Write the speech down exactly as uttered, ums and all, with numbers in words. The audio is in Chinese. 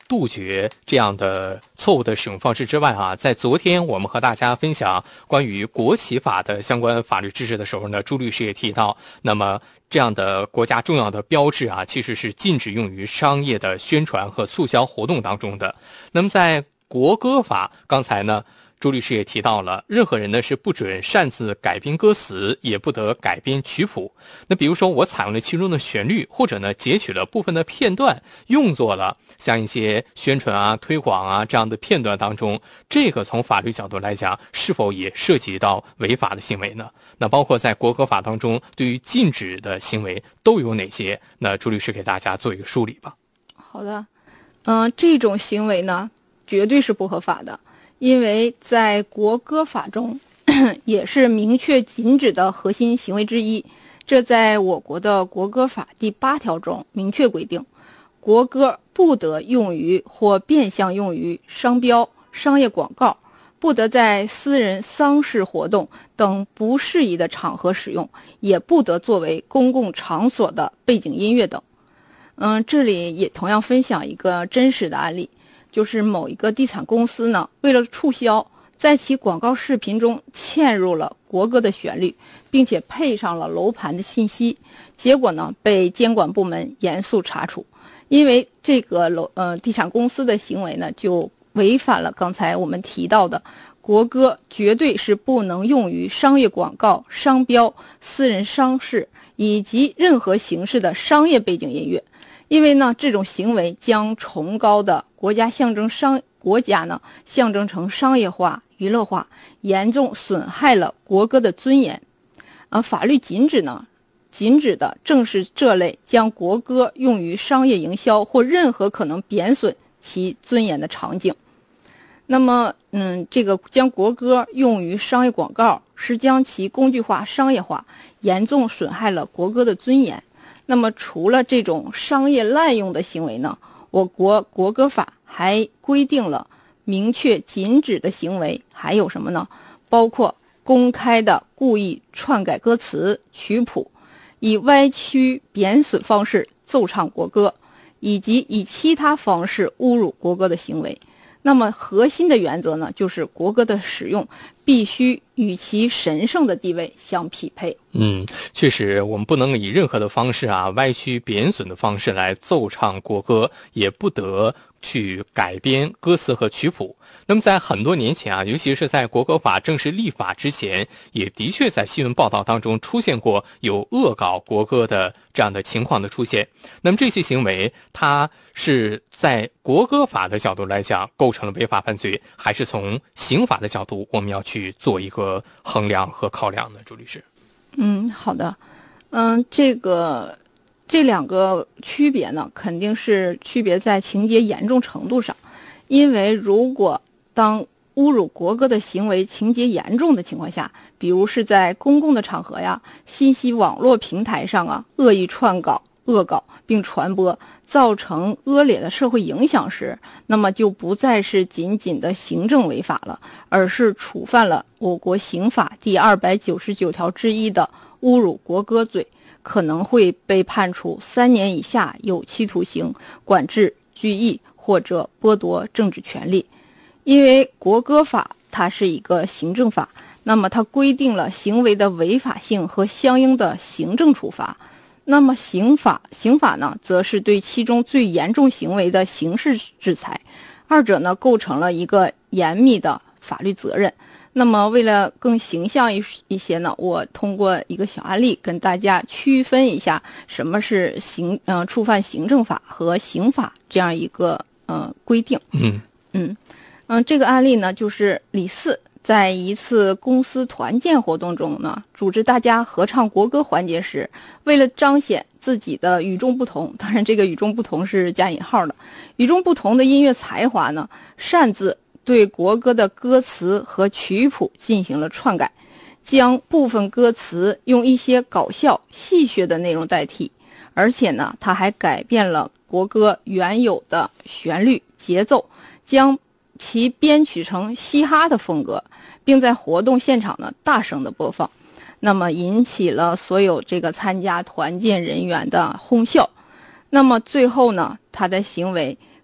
杜绝这样的错误的使用方式之外啊，在昨天我们和大家分享关于国企法的相关法律知识的时候呢，朱律师也提到，那么这样的国家重要的标志啊，其实是禁止用于商业的宣传和促销活动当中的。那么在国歌法，刚才呢朱律师也提到了，任何人呢是不准擅自改编歌词，也不得改编曲谱。那比如说我采用了其中的旋律，或者呢截取了部分的片段，用作了像一些宣传啊、推广啊这样的片段当中，这个从法律角度来讲，是否也涉及到违法的行为呢？那包括在国歌法当中，对于禁止的行为都有哪些？那朱律师给大家做一个梳理吧。 好的，嗯、呃，这种行为呢，绝对是不合法的。因为在国歌法中也是明确禁止的核心行为之一，这在我国的国歌法第八条中明确规定，国歌不得用于或变相用于商标、商业广告，不得在私人丧事活动等不适宜的场合使用，也不得作为公共场所的背景音乐等。嗯，这里也同样分享一个真实的案例，就是某一个地产公司呢，为了促销，在其广告视频中嵌入了国歌的旋律，并且配上了楼盘的信息，结果呢被监管部门严肃查处。因为这个楼呃地产公司的行为呢，就违反了刚才我们提到的国歌绝对是不能用于商业广告、商标、私人丧事以及任何形式的商业背景音乐。因为呢，这种行为将崇高的国家象征商国家呢象征成商业化、娱乐化，严重损害了国歌的尊严。而法律禁止呢，禁止的正是这类将国歌用于商业营销或任何可能贬损其尊严的场景。那么，嗯，这个将国歌用于商业广告，是将其工具化、商业化，严重损害了国歌的尊严。那么除了这种商业滥用的行为呢，我国国歌法还规定了明确禁止的行为还有什么呢？包括公开的故意篡改歌词、曲谱，以歪曲贬损方式奏唱国歌，以及以其他方式侮辱国歌的行为。那么核心的原则呢，就是国歌的使用必须与其神圣的地位相匹配。 嗯，确实，我们不能以任何的方式啊，歪曲贬损的方式来奏唱国歌，也不得去改编歌词和曲谱。那么在很多年前啊，尤其是在国歌法正式立法之前，也的确在新闻报道当中出现过有恶搞国歌的这样的情况的出现。那么这些行为，它是在国歌法的角度来讲构成了违法犯罪，还是从刑法的角度我们要去做一个衡量和考量呢？朱律师。 嗯，好的。嗯，这个这两个区别呢，肯定是区别在情节严重程度上。因为如果当侮辱国歌的行为情节严重的情况下，比如是在公共的场合呀、信息网络平台上啊，恶意串稿、恶搞并传播，造成恶劣的社会影响时，那么就不再是仅仅的行政违法了，而是触犯了我国刑法第二百九十九条之一的侮辱国歌罪，可能会被判处三年以下有期徒刑、管制、拘役或者剥夺政治权利。因为国歌法它是一个行政法，那么它规定了行为的违法性和相应的行政处罚。那么刑法刑法呢，则是对其中最严重行为的刑事制裁，二者呢构成了一个严密的法律责任。那么为了更形象一一些呢，我通过一个小案例跟大家区分一下什么是行呃触犯行政法和刑法这样一个呃规定。 嗯嗯嗯，这个案例呢，就是李四在一次公司团建活动中呢，组织大家合唱国歌环节时，为了彰显自己的与众不同，当然这个与众不同是加引号的，与众不同的音乐才华呢，擅自对国歌的歌词和曲谱进行了篡改，将部分歌词用一些搞笑戏谑的内容代替，而且呢，他还改变了国歌原有的旋律节奏，将其编曲成嘻哈的风格，并在活动现场呢大声的播放，那么引起了所有这个参加团建人员的哄笑。那么最后呢，他的行为